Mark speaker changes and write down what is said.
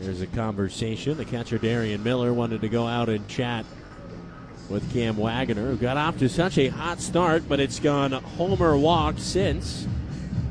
Speaker 1: There's a conversation. The catcher, Darian Miller, wanted to go out and chat with Cam Wagoner, who got off to such a hot start, but it's gone homer walk since.